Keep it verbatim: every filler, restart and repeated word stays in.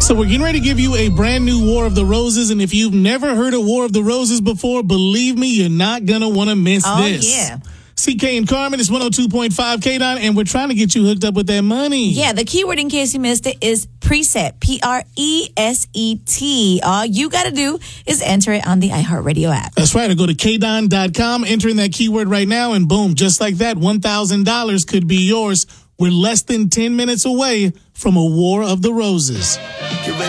So we're getting ready to give you a brand new War of the Roses, and if you've never heard of War of the Roses before, believe me, you're not going to want to miss oh, this. yeah. C K and Carmen, it's one oh two point five K-Don, and we're trying to get you hooked up with that money. Yeah, the keyword, in case you missed it, is preset, P R E S E T. All you got to do is enter it on the iHeartRadio app. That's right. Or go to K don dot com, enter in that keyword right now, and boom, just like that, one thousand dollars could be yours. We're less than ten minutes away from a War of the Roses.